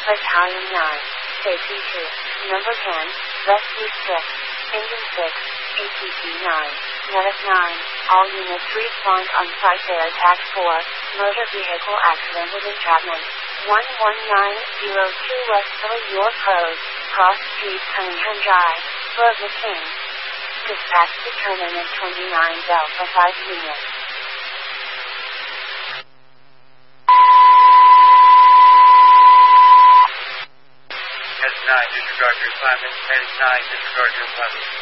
Battalion 9, Safety 2, Number 10, Rescue 6, Engine 6, ATC 9, Medic 9, all units respond on site there. Attack 4, motor vehicle accident with entrapment. 11902 West Philly York Road, Cross Street, Cunningham Drive, Burger King. Dispatch determinant 29 Delta 5 units. S9, disregard your assignment. S9, disregard your assignment.